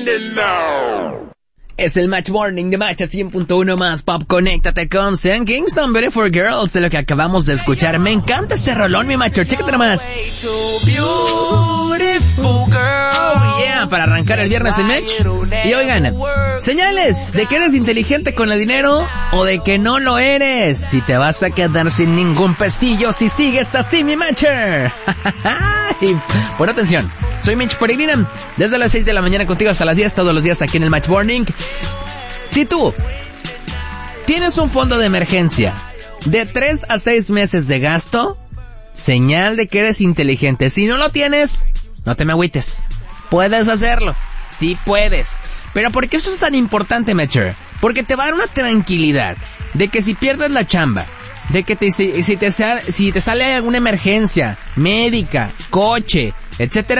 Es el Match Morning de Match 100.1 más Pop. Conéctate con Sean Kingston, Beautiful Girls, de lo que acabamos de escuchar. Me encanta este rolón, mi macho. Chécate nomás. Oh yeah, para arrancar el viernes en Match. Y oigan, señales de que eres inteligente con el dinero o de que no lo eres. Si te vas a quedar sin ningún pestillo si sigues así, mi matcher. Y pon atención, soy Mitch Peregrina, desde las 6 de la mañana contigo hasta las 10, todos los días aquí en el Match Morning. Si tú tienes un fondo de emergencia de 3 a 6 meses de gasto, señal de que eres inteligente. Si no lo tienes, no te me agüites. Puedes hacerlo, sí puedes. Pero ¿por qué esto es tan importante, Matcher? Porque te va a dar una tranquilidad de que si pierdes la chamba, de que si te sale alguna emergencia médica, coche, etcétera,